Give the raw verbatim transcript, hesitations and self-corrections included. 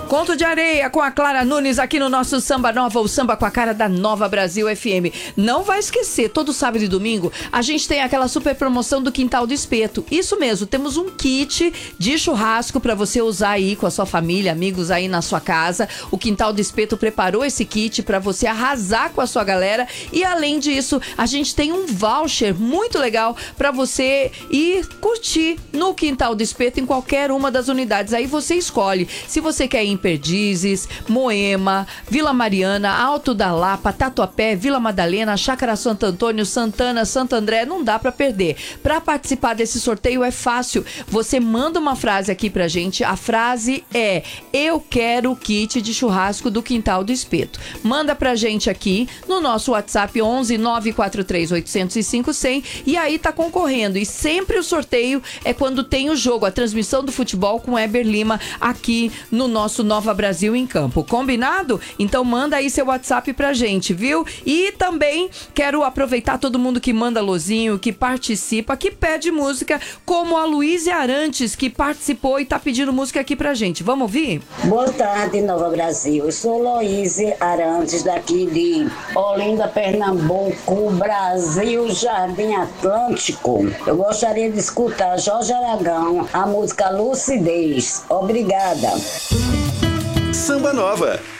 Conto de Areia com a Clara Nunes aqui no nosso Samba Nova, o samba com a cara da Nova Brasil F M. Não vai esquecer, todo sábado e domingo a gente tem aquela super promoção do Quintal do Espeto. Isso mesmo, temos um kit de churrasco para você usar aí com a sua família, amigos aí na sua casa. O Quintal do Espeto preparou esse kit para você arrasar com a sua galera. E além disso, a gente tem um voucher muito legal para você ir curtir no Quintal do Espeto em qualquer uma das unidades. Aí você escolhe se você quer ir em Perdizes, Moema, Vila Mariana, Alto da Lapa, Tatuapé, Vila Madalena, Chácara Santo Antônio, Santana, Santo André. Não dá pra perder. Pra participar desse sorteio é fácil. Você manda uma frase aqui pra gente. A frase é: eu quero o kit de churrasco do Quintal do Espeto. Manda pra gente aqui no nosso WhatsApp onze nove quatro três oito zero cinco zero zero e aí tá concorrendo. E sempre o sorteio é quando tem o jogo, a transmissão do futebol com Eber Lima aqui no nosso Nova Brasil em Campo. Combinado? Então manda aí seu WhatsApp pra gente, viu? E também quero aproveitar todo mundo que manda alôzinho, que participa, que pede música, como a Luísa Arantes, que participou e tá pedindo música aqui pra gente. Vamos ouvir? Boa tarde, Nova Brasil. Eu sou Luísa Arantes, daqui de Olinda, Pernambuco, Brasil, Jardim Atlântico. Eu gostaria de escutar Jorge Aragão, a música Lucidez. Obrigada. Samba Nova.